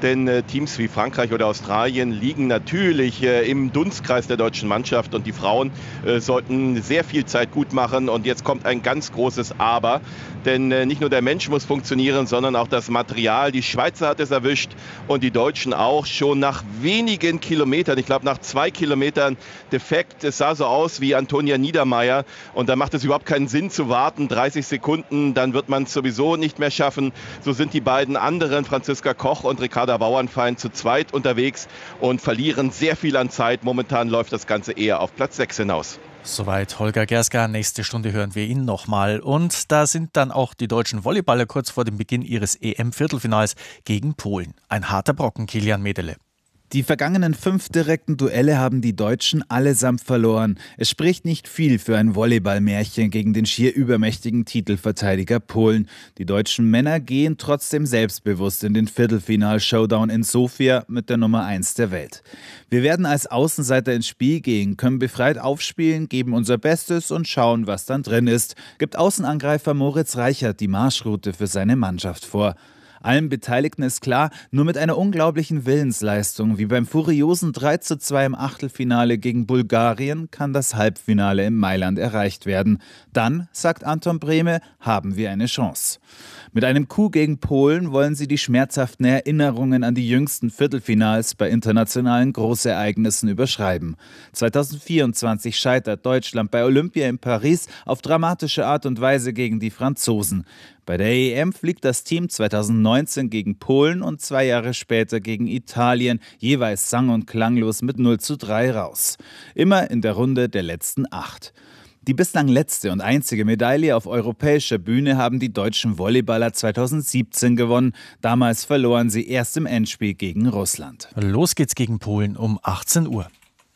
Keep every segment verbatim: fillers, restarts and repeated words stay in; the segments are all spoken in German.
denn äh, Teams wie Frankreich oder Australien liegen natürlich äh, im Dunstkreis der deutschen Mannschaft und die Frauen äh, sollten sehr viel Zeit gut machen. Und jetzt kommt ein ganz großes Aber, denn äh, nicht nur der Mensch muss funktionieren, sondern auch das Material. Die Schweizer hat es erwischt und die Deutschen auch schon nach wenigen Kilometern, ich glaube nach zwei Kilometern defekt. Es sah so aus wie Antonia Niedermeier und da macht es überhaupt keinen Sinn zu warten, dreißig Sekunden, dann wird man es sowieso nicht mehr schaffen. So sind die beiden anderen, Franziska Koch und Ricarda Bauernfeind, zu zweit unterwegs und verlieren sehr viel an Zeit. Momentan läuft das Ganze eher auf Platz sechs hinaus. Soweit Holger Gerska. Nächste Stunde hören wir ihn nochmal. Und da sind dann auch die deutschen Volleyballer kurz vor dem Beginn ihres E M-Viertelfinals gegen Polen. Ein harter Brocken, Kilian Medele. Die vergangenen fünf direkten Duelle haben die Deutschen allesamt verloren. Es spricht nicht viel für ein Volleyballmärchen gegen den schier übermächtigen Titelverteidiger Polen. Die deutschen Männer gehen trotzdem selbstbewusst in den Viertelfinal-Showdown in Sofia mit der Nummer eins der Welt. Wir werden als Außenseiter ins Spiel gehen, können befreit aufspielen, geben unser Bestes und schauen, was dann drin ist, gibt Außenangreifer Moritz Reichert die Marschroute für seine Mannschaft vor. Allen Beteiligten ist klar, nur mit einer unglaublichen Willensleistung wie beim furiosen drei zu zwei im Achtelfinale gegen Bulgarien kann das Halbfinale in Mailand erreicht werden. Dann, sagt Anton Brehme, haben wir eine Chance. Mit einem Coup gegen Polen wollen sie die schmerzhaften Erinnerungen an die jüngsten Viertelfinals bei internationalen Großereignissen überschreiben. zweitausendvierundzwanzig scheitert Deutschland bei Olympia in Paris auf dramatische Art und Weise gegen die Franzosen. Bei der E M fliegt das Team zweitausendneunzehn gegen Polen und zwei Jahre später gegen Italien, jeweils sang- und klanglos mit null zu drei raus. Immer in der Runde der letzten acht. Die bislang letzte und einzige Medaille auf europäischer Bühne haben die deutschen Volleyballer zweitausendsiebzehn gewonnen. Damals verloren sie erst im Endspiel gegen Russland. Los geht's gegen Polen um achtzehn Uhr.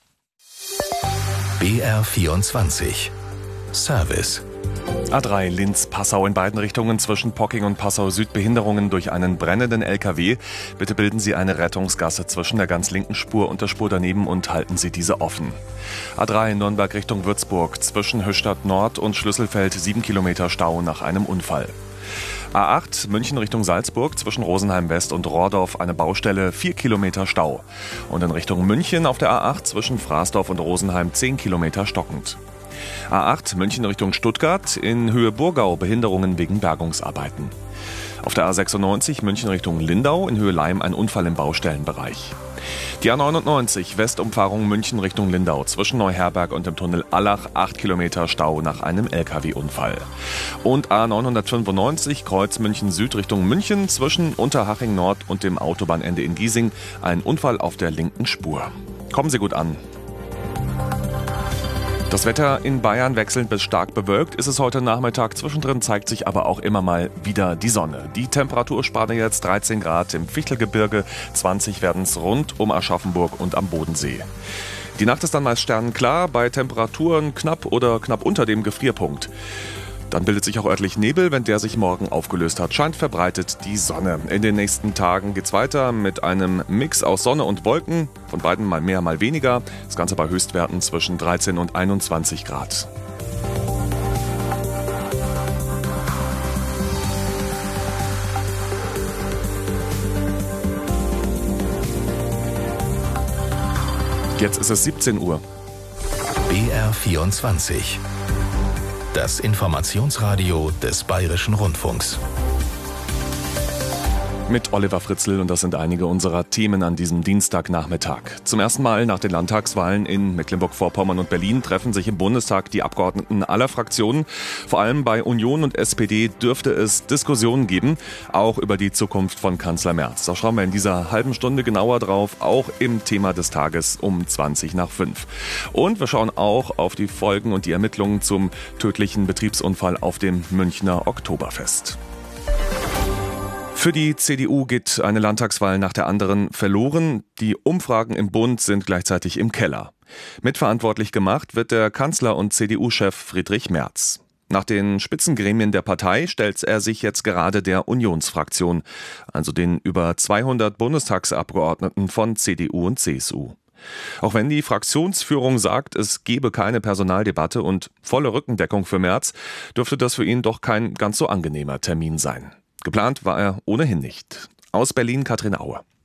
B R vierundzwanzig Service. A drei Linz-Passau in beiden Richtungen zwischen Pocking und Passau Süd Behinderungen durch einen brennenden L K W. Bitte bilden Sie eine Rettungsgasse zwischen der ganz linken Spur und der Spur daneben und halten Sie diese offen. A drei Nürnberg Richtung Würzburg zwischen Höchstadt Nord und Schlüsselfeld sieben Kilometer Stau nach einem Unfall. A acht München Richtung Salzburg zwischen Rosenheim West und Rohrdorf eine Baustelle, vier Kilometer Stau. Und in Richtung München auf der A acht zwischen Fraßdorf und Rosenheim zehn Kilometer stockend. A acht München Richtung Stuttgart in Höhe Burgau Behinderungen wegen Bergungsarbeiten. Auf der A sechsundneunzig München Richtung Lindau in Höhe Leim ein Unfall im Baustellenbereich. Die A neunundneunzig Westumfahrung München Richtung Lindau zwischen Neuherberg und dem Tunnel Allach acht Kilometer Stau nach einem L K W-Unfall. Und A neunhundertfünfundneunzig Kreuz München Süd Richtung München zwischen Unterhaching Nord und dem Autobahnende in Giesing ein Unfall auf der linken Spur. Kommen Sie gut an. Das Wetter in Bayern wechselnd bis stark bewölkt ist es heute Nachmittag. Zwischendrin zeigt sich aber auch immer mal wieder die Sonne. Die Temperaturspanne jetzt dreizehn Grad im Fichtelgebirge, zwanzig werden es rund um Aschaffenburg und am Bodensee. Die Nacht ist dann meist sternenklar, bei Temperaturen knapp oder knapp unter dem Gefrierpunkt. Dann bildet sich auch örtlich Nebel, wenn der sich morgen aufgelöst hat, scheint verbreitet die Sonne. In den nächsten Tagen geht's weiter mit einem Mix aus Sonne und Wolken, von beiden mal mehr, mal weniger. Das Ganze bei Höchstwerten zwischen dreizehn und einundzwanzig Grad. Jetzt ist es siebzehn Uhr. B R vierundzwanzig. Das Informationsradio des Bayerischen Rundfunks. Mit Oliver Fritzl und das sind einige unserer Themen an diesem Dienstagnachmittag. Zum ersten Mal nach den Landtagswahlen in Mecklenburg-Vorpommern und Berlin treffen sich im Bundestag die Abgeordneten aller Fraktionen. Vor allem bei Union und S P D dürfte es Diskussionen geben, auch über die Zukunft von Kanzler Merz. Da schauen wir in dieser halben Stunde genauer drauf, auch im Thema des Tages um zwanzig nach fünf. Und wir schauen auch auf die Folgen und die Ermittlungen zum tödlichen Betriebsunfall auf dem Münchner Oktoberfest. Für die C D U geht eine Landtagswahl nach der anderen verloren. Die Umfragen im Bund sind gleichzeitig im Keller. Mitverantwortlich gemacht wird der Kanzler und C D U-Chef Friedrich Merz. Nach den Spitzengremien der Partei stellt er sich jetzt gerade der Unionsfraktion, also den über zweihundert Bundestagsabgeordneten von C D U und C S U. Auch wenn die Fraktionsführung sagt, es gebe keine Personaldebatte und volle Rückendeckung für Merz, dürfte das für ihn doch kein ganz so angenehmer Termin sein. Geplant war er ohnehin nicht. Aus Berlin Katrin Auer.